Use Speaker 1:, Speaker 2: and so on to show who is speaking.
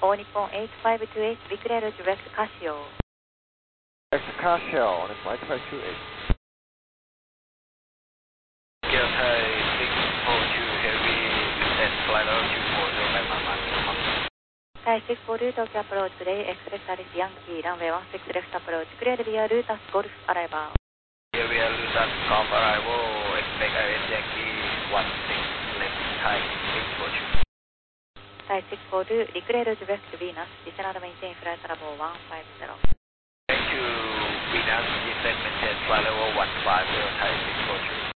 Speaker 1: All Nippon 8528, declare direct Casio.
Speaker 2: Direct Casio, on flight 528.
Speaker 3: Thai 642 Heavy, descent flight altitude 40 by Mama.
Speaker 1: Thai 642 Tokyo approach today, expect Alice Yankee, runway 16 left approach, clear via Lutas Golf arrival.
Speaker 3: Here we are Lutas Golf arrival, expect Alice Yankee 16 left Thai 642.
Speaker 1: Thai 642, declare direct Venus, descend and maintain flight level 150.
Speaker 3: Thank you, Venus, descent maintain flight level 150, Thai 642.